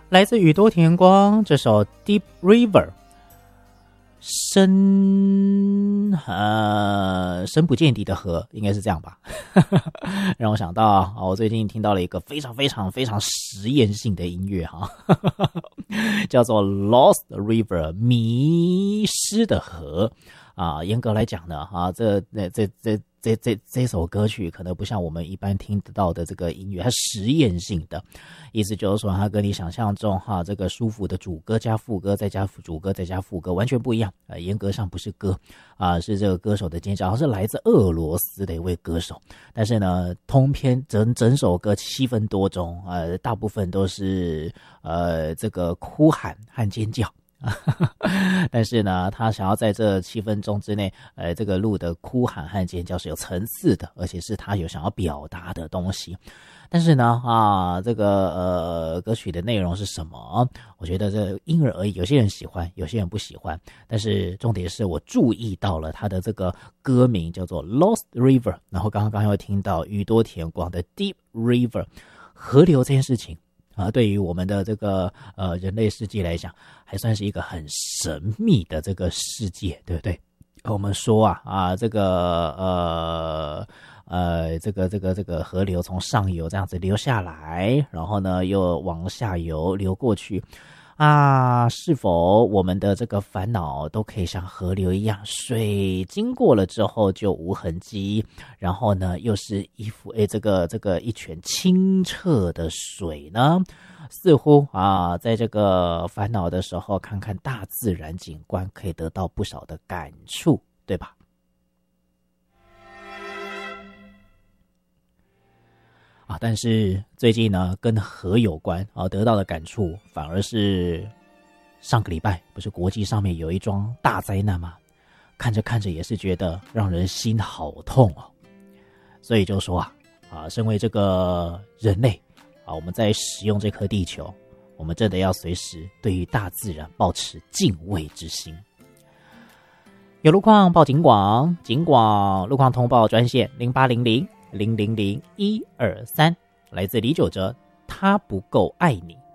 来自宇多田光这首 Deep River， 深不见底的河，应该是这样吧。让我想到我最近听到了一个非常非常非常实验性的音乐叫做 Lost River， 迷失的河严格来讲呢这首歌曲可能不像我们一般听得到的这个音乐，它实验性的，意思就是说它跟你想象中这个舒服的主歌加副歌再加主歌再加副歌完全不一样。严格上不是歌是这个歌手的尖叫，是来自俄罗斯的一位歌手，但是呢通篇整首歌7分多钟大部分都是这个哭喊和尖叫。但是呢他想要在这7分钟之内这个录的哭喊和尖叫是有层次的，而且是他有想要表达的东西。但是呢这个歌曲的内容是什么，我觉得这因人而异，有些人喜欢有些人不喜欢，但是重点是我注意到了他的这个歌名叫做 Lost River， 然后刚刚又听到宇多田光的 Deep River， 河流这件事情对于我们的这个人类世界来讲，还算是一个很神秘的这个世界，对不对？我们说这个这个河流从上游这样子流下来，然后呢又往下游流过去是否我们的这个烦恼都可以像河流一样，水经过了之后就无痕迹，然后呢又是这个一泉清澈的水呢？似乎在这个烦恼的时候看看大自然景观可以得到不少的感触，对吧？但是最近呢跟河有关得到的感触反而是上个礼拜不是国际上面有一桩大灾难吗？看着看着也是觉得让人心好痛所以就说身为这个人类我们在使用这颗地球，我们真的要随时对于大自然保持敬畏之心。有路况报警广，警广路况通报专线0800000123，来自李玖哲，他不够爱你。